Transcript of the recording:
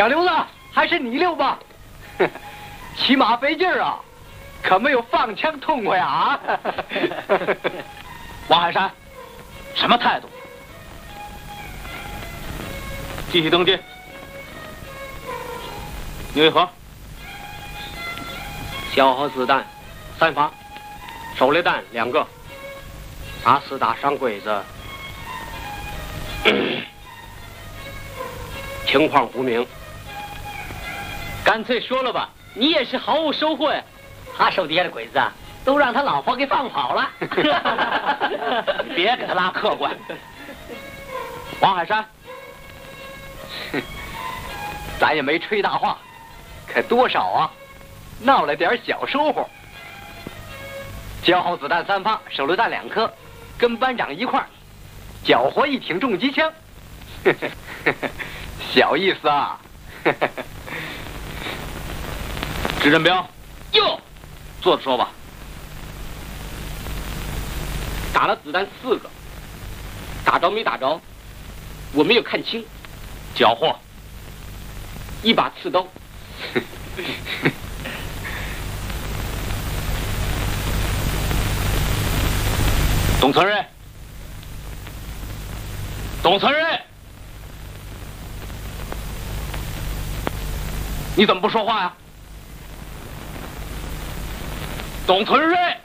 小刘子，还是你溜吧，骑马费劲儿啊，可没有放枪痛快啊！ 王海山，什么态度？继续登记。牛一河， 消耗子弹3发，手榴弹2个，打死打伤鬼子，情况不明。 干脆说了吧，你也是毫无收获呀。他手底下的鬼子啊，都让他老婆给放跑了。 你别给他拉客观。王海山， 咱也没吹大话，可多少啊，闹了点小收获。消耗子弹3发，手榴弹2颗，跟班长一块儿缴获1挺重机枪，小意思啊。 支振彪，哟，坐着说吧。 打了子弹4个，打着没打着，我没有看清。 缴获 1把刺刀。 董存瑞，董存瑞，你怎么不说话呀？董存瑞。